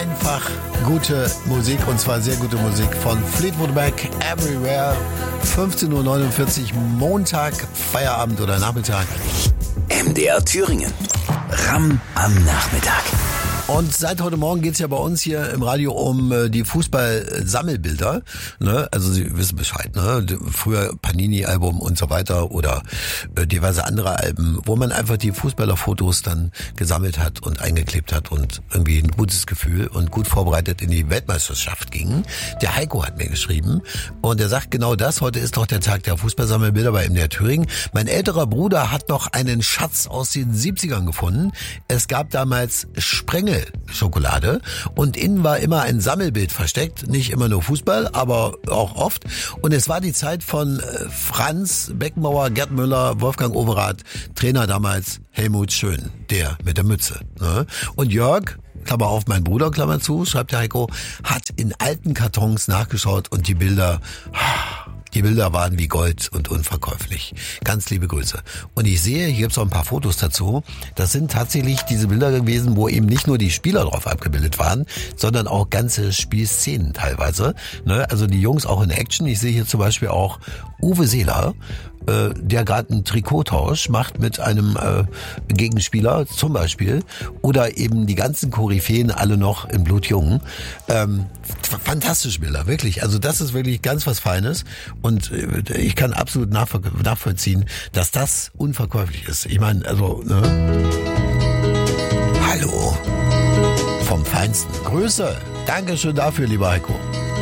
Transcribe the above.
einfach gute Musik, und zwar sehr gute Musik von Fleetwood Mac, Everywhere. 15:49 Uhr, Montag, Feierabend oder Nachmittag. MDR Thüringen. Ram am Nachmittag. Und seit heute Morgen geht's ja bei uns hier im Radio um die Fußball-Sammelbilder. Ne? Also Sie wissen Bescheid, ne? Früher Panini-Album und so weiter oder diverse andere Alben, wo man einfach die Fußballerfotos dann gesammelt hat und eingeklebt hat und irgendwie ein gutes Gefühl und gut vorbereitet in die Weltmeisterschaft ging. Der Heiko hat mir geschrieben und er sagt genau das. Heute ist doch der Tag der Fußballsammelbilder bei MDR Thüringen. Mein älterer Bruder hat noch einen Schatz aus den 70ern gefunden. Es gab damals Sprengel-Schokolade und innen war immer ein Sammelbild versteckt, nicht immer nur Fußball, aber auch oft. Und es war die Zeit von Franz Beckenbauer, Gerd Müller, Wolfgang Overath, Trainer damals Helmut Schön, der mit der Mütze. Ne? Und Jörg, Klammer auf, mein Bruder, Klammer zu, schreibt der Heiko, hat in alten Kartons nachgeschaut und die Bilder waren wie Gold und unverkäuflich. Ganz liebe Grüße. Und ich sehe, hier gibt's auch ein paar Fotos dazu. Das sind tatsächlich diese Bilder gewesen, wo eben nicht nur die Spieler drauf abgebildet waren, sondern auch ganze Spielszenen teilweise. Ne? Also die Jungs auch in Action. Ich sehe hier zum Beispiel auch Uwe Seeler, der gerade einen Trikottausch macht mit einem Gegenspieler zum Beispiel, oder eben die ganzen Koryphäen alle noch in Blutjung. Fantastische Bilder, wirklich. Also das ist wirklich ganz was Feines und ich kann absolut nachvollziehen, dass das unverkäuflich ist. Ich meine, also, ne? Hallo vom Feinsten. Grüße. Dankeschön dafür, lieber Heiko.